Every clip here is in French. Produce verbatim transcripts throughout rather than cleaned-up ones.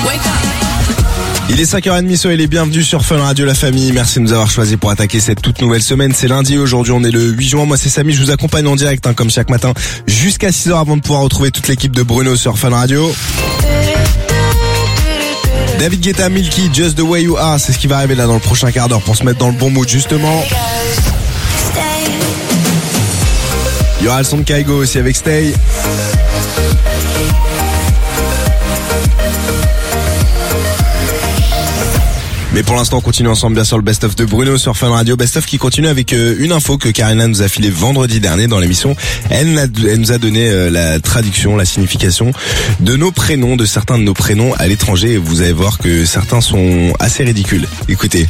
Il est cinq heures trente, soyez les bienvenus sur Fun Radio la famille. Merci de nous avoir choisis pour attaquer cette toute nouvelle semaine. C'est lundi, aujourd'hui on est le huit juin. Moi c'est Samy, je vous accompagne en direct hein, comme chaque matin jusqu'à six heures avant de pouvoir retrouver toute l'équipe de Bruno sur Fun Radio. David Guetta, Milky, Just the Way You Are, c'est ce qui va arriver là dans le prochain quart d'heure pour se mettre dans le bon mood justement. Il y aura le son de Kaigo aussi avec Stay. Mais pour l'instant, on continue ensemble bien sûr le best-of de Bruno sur Fun Radio. Best-of qui continue avec euh, une info que Karina nous a filée vendredi dernier dans l'émission. Elle, elle nous a donné euh, la traduction, la signification de nos prénoms, de certains de nos prénoms à l'étranger. Et vous allez voir que certains sont assez ridicules. Écoutez.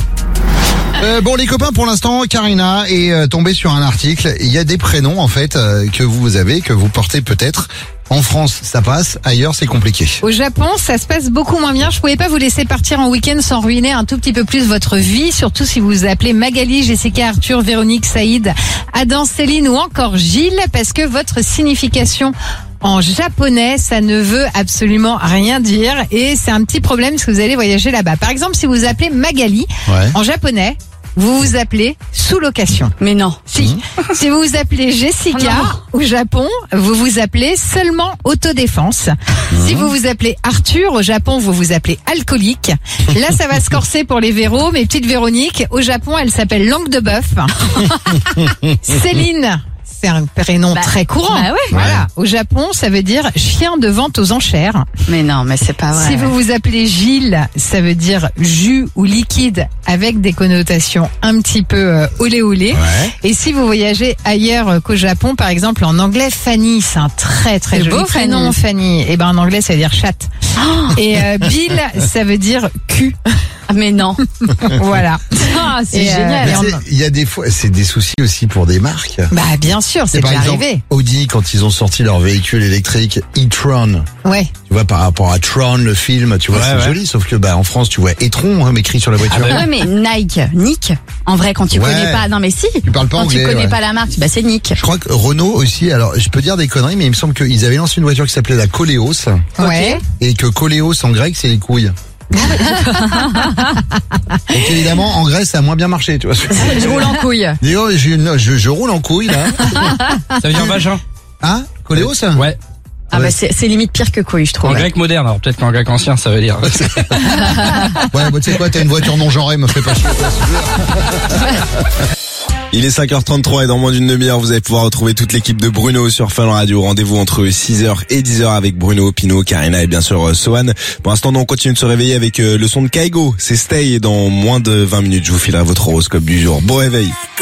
Euh, bon les copains, pour l'instant Karina est euh, tombée sur un article. Il y a des prénoms en fait euh, que vous avez, que vous portez peut-être. En France, ça passe. Ailleurs, c'est compliqué. Au Japon, ça se passe beaucoup moins bien. Je pouvais pas vous laisser partir en week-end sans ruiner un tout petit peu plus votre vie, surtout si vous vous appelez Magali, Jessica, Arthur, Véronique, Saïd, Adam, Céline ou encore Gilles, parce que votre signification en japonais, ça ne veut absolument rien dire et c'est un petit problème si vous allez voyager là-bas. Par exemple, si vous vous appelez Magali, ouais. En japonais, vous vous appelez sous-location. Mais non. Si. Mmh. Si vous vous appelez Jessica, oh au Japon, vous vous appelez seulement autodéfense. Mmh. Si vous vous appelez Arthur, au Japon, vous vous appelez alcoolique. Là, ça va se corser pour les Véros. Mais petite Véronique, au Japon, elle s'appelle langue de bœuf. Céline. C'est un prénom bah, très courant. Bah ouais. Voilà. Au Japon, ça veut dire chien de vente aux enchères. Mais non, mais c'est pas vrai. Si vous vous appelez Gilles, ça veut dire jus ou liquide avec des connotations un petit peu euh, olé olé. Ouais. Et si vous voyagez ailleurs qu'au Japon, par exemple en anglais, Fanny, c'est un très très joli beau, prénom, Fanny. Et ben en anglais, ça veut dire chatte. Oh. Et euh, Bill, ça veut dire cul. Mais non. Voilà. Ah, c'est et génial. Il euh, y a des fois, c'est des soucis aussi pour des marques. Bah bien sûr, c'est déjà arrivé. Audi, quand ils ont sorti leur véhicule électrique e-tron. Ouais. Tu vois, par rapport à Tron, le film, tu vois, ouais, c'est ouais. joli. Sauf que bah en France, tu vois e-tron hein, écrit sur la voiture. Ah bah ouais, mais Nike, Nick. En vrai, quand tu ouais. connais pas, non mais si. Tu parles pas quand anglais. tu connais ouais. pas la marque, bah c'est Nick. Je crois que Renault aussi. Alors, je peux dire des conneries, mais il me semble qu'ils avaient lancé une voiture qui s'appelait la Koleos. Ouais. Et que Koleos en grec, c'est les couilles. Donc évidemment en Grèce ça a moins bien marché, tu vois. Je roule en couille. D'ailleurs je, je, je roule en couille là. Ça veut dire vagin. Hein, Koléos ça. Ouais. Ah ouais. Bah c'est, c'est limite pire que couille je trouve. En grec moderne, alors peut-être qu'en grec ancien ça veut dire. Ouais bah tu sais quoi, t'as une voiture non genrée, me fais pas chier. Il est cinq heures trente-trois et dans moins d'une demi-heure, vous allez pouvoir retrouver toute l'équipe de Bruno sur Fun Radio. Rendez-vous entre six heures et dix heures avec Bruno, Pino, Karina et bien sûr Sohan. Pour l'instant, on continue de se réveiller avec le son de Kaigo. C'est Stay et dans moins de vingt minutes, je vous filerai votre horoscope du jour. Bon réveil.